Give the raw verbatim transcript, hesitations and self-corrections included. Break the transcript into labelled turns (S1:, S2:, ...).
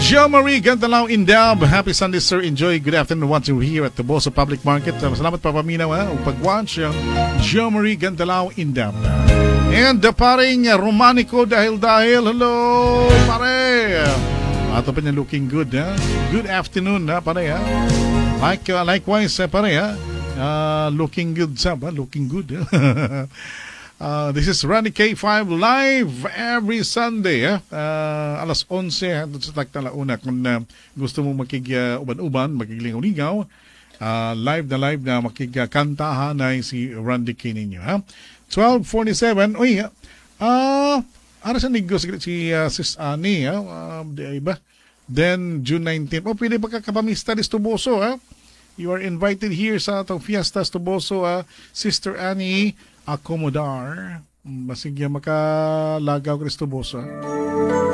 S1: Jo Marie Gantalao Indab. Happy Sunday, sir. Enjoy. Good afternoon once you're here at the Bosa Public Market. Uh, salamat pa paminaw ha. O pag-watch yung Jo Marie Gantalao Indab. And the paring Romanico dahil dahil. Hello, pare. Ato pa niya looking good ha. Good afternoon ha, pare ha. Like, uh, likewise, uh, pare ha. Uh, looking good sa ba? Looking good. uh, this is Ronnie K five live every Sunday. Eh? Uh, alas onse hangtod sa tagtalauna. Kung uh, gusto mo makig-uban-uban, uh, makiglingaw-lingaw, uh, live na live na makigkantahan na si Randy K ninyo. Ha? twelve forty-seven. Uy, ah, uh, ano sa negos si uh, Sis Annie? Ha? Uh, di ba? Then, June nineteenth. Oh, pwede pa kakapamista ni Tuboso, ha? You are invited here sa atong Fiesta Tuboso, uh, Sister Annie Acomodar. Masigya makalagaw Cristoboso.